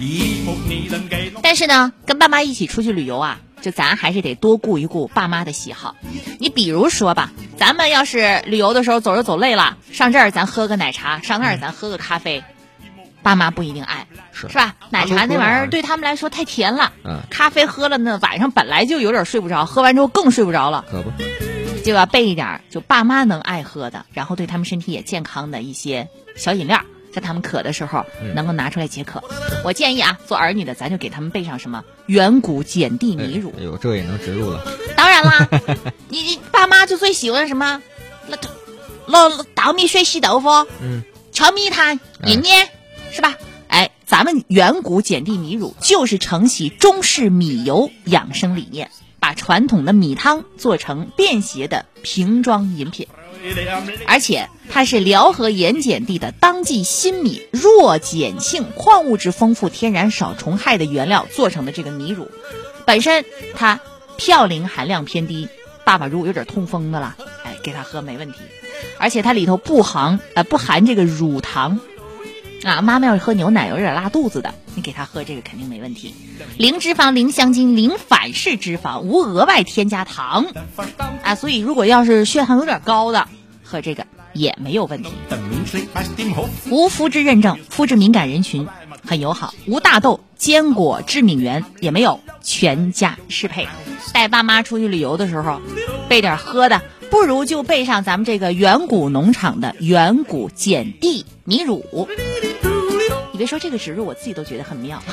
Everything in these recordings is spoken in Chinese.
但是呢，跟爸妈一起出去旅游啊，就咱还是得多顾一顾爸妈的喜好。你比如说吧，咱们要是旅游的时候走着走累了，上这儿咱喝个奶茶，上那儿咱喝个咖啡，爸妈不一定爱，是吧？奶茶那玩意儿对他们来说太甜了，咖啡喝了呢，晚上本来就有点睡不着，喝完之后更睡不着了， 可不， 就要备一点就爸妈能爱喝的，然后对他们身体也健康的一些小饮料，在他们渴的时候能够拿出来解渴。我建议啊，做儿女的咱就给他们备上什么远古碱地米乳。 哎呦，这也能植入了。 当然啦，你爸妈就最喜欢什么稻米水洗豆腐，炒米汤一捏，是吧？哎，咱们远古碱地米乳就是承袭中式米油养生理念，把传统的米汤做成便携的瓶装饮品，而且它是辽河盐碱地的当季新米弱碱性矿物质丰富天然少虫害的原料做成的这个米乳，本身它嘌呤含量偏低，爸爸如果有点痛风的啦，哎，给他喝没问题。而且它里头不含这个乳糖啊，妈妈要是喝牛奶有点拉肚子的，你给他喝这个肯定没问题。零脂肪、零香精、零反式脂肪，无额外添加糖啊，所以如果要是血糖有点高的，喝这个也没有问题。无麸质认证，肤质敏感人群很友好，无大豆、坚果致敏原，也没有全家适配。带爸妈出去旅游的时候，备点喝的，不如就备上咱们这个远古农场的远古碱地米乳。你别说这个植入，我自己都觉得很妙。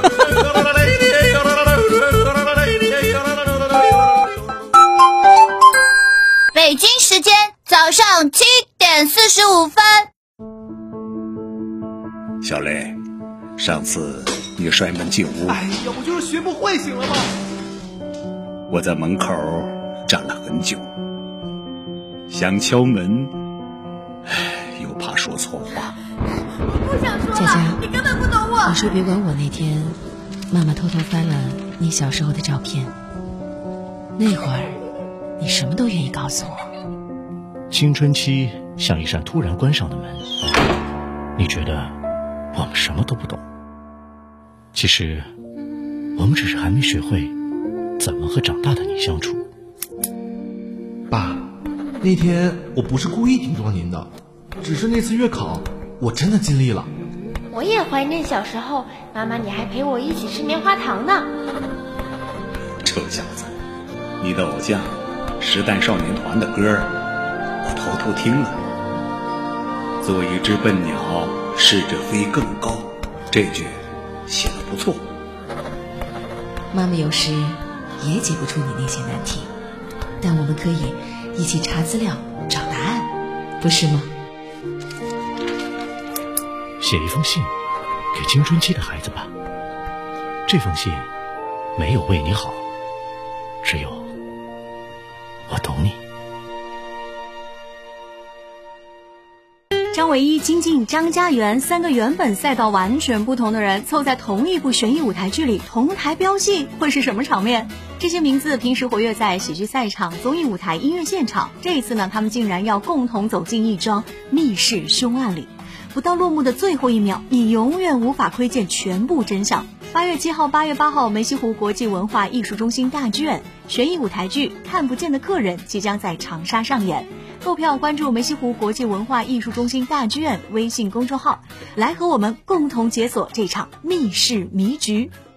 北京时间早上7:45。 小雷，上次你摔门进屋， 哎呀，我就是学不会，行了吗？ 我在门口站了很久，想敲门，又怕说错话。 不想说了， 佳佳， 你根本不懂我。 你说别管我那天，妈妈偷偷翻了你小时候的照片，那会儿你什么都愿意告诉我。 青春期像一扇突然关上的门，你觉得我们什么都不懂，其实我们只是还没学会怎么和长大的你相处。 爸，那天我不是故意顶撞您的，只是那次月考我真的尽力了。 我也怀念小时候，妈妈你还陪我一起吃棉花糖呢。 臭小子，你的偶像时代少年团的歌我偷偷听了。做一只笨鸟，试着飞更高，这句写得不错。 妈妈有时也解不出你那些难题，但我们可以一起查资料找答案，不是吗？ 写一封信给青春期的孩子吧，这封信没有为你好，只有我懂你。 张唯一、金靖、张家元三个原本赛道完全不同的人凑在同一部悬疑舞台剧里同台飙戏，会是什么场面？这些名字平时活跃在喜剧赛场、综艺舞台、音乐现场，这一次呢，他们竟然要共同走进一桩密室凶案里。不到落幕的最后一秒，你永远无法窥见全部真相。8月7号、8月8号，梅溪湖国际文化艺术中心大剧院悬疑舞台剧《看不见的客人》即将在长沙上演。购票关注梅溪湖国际文化艺术中心大剧院微信公众号，来和我们共同解锁这场密室迷局。